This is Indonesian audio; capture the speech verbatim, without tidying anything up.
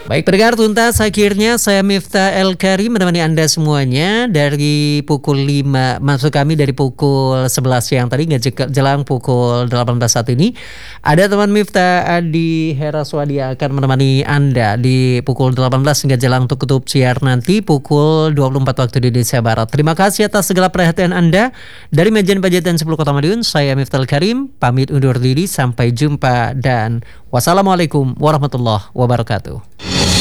Baik pendengar tuntas, akhirnya saya Miftah El Karim menemani Anda semuanya dari pukul lima, maksud kami dari pukul sebelas siang tadi hingga jelang pukul delapan belas saat ini. Ada teman Miftah Adi Heraswadi yang akan menemani Anda di pukul delapan belas hingga jelang untuk tutup siar nanti pukul dua puluh empat waktu di Indonesia Barat. Terima kasih atas segala perhatian Anda. Dari Majen Pajaten sepuluh Kota Madiun, saya Miftah El Karim pamit undur diri, sampai jumpa dan wassalamualaikum warahmatullahi wabarakatuh.